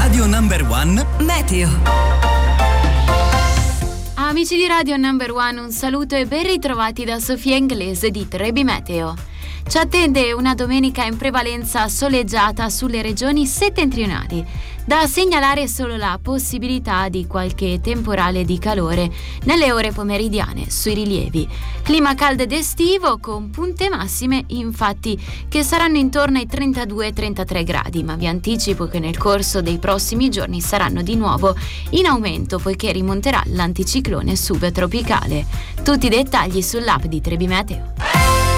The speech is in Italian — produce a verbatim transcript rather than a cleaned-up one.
Radio Number One Meteo. Amici di Radio Number One, un saluto e ben ritrovati da Sofia Inglese di Trebi Meteo. Ci attende una domenica in prevalenza soleggiata sulle regioni settentrionali. Da segnalare solo la possibilità di qualche temporale di calore nelle ore pomeridiane sui rilievi. Clima caldo ed estivo con punte massime infatti che saranno intorno ai trentadue trentatré gradi, ma vi anticipo che nel corso dei prossimi giorni saranno di nuovo in aumento poiché rimonterà l'anticiclone subtropicale. Tutti i dettagli sull'app di Trebi Meteo.